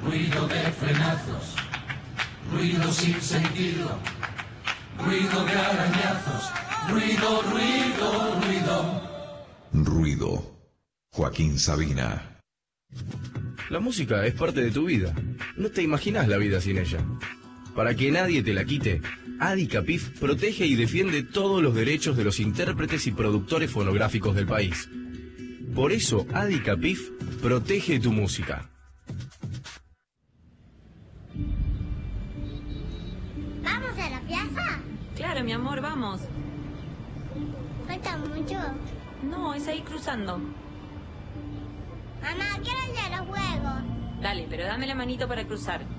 ruido de frenazos, ruido sin sentido, ruido de arañazos, ruido, ruido, ruido. Ruido. Joaquín Sabina. La música es parte de tu vida. No te imaginas la vida sin ella. Para que nadie te la quite, Adi Capif protege y defiende todos los derechos de los intérpretes y productores fonográficos del país. Por eso, Adi Capif protege tu música. ¿Vamos a la plaza? Claro, mi amor, vamos. ¿Falta mucho? No, es ahí cruzando. Mamá, quiero ir a los juegos. Dale, pero dame la manito para cruzar.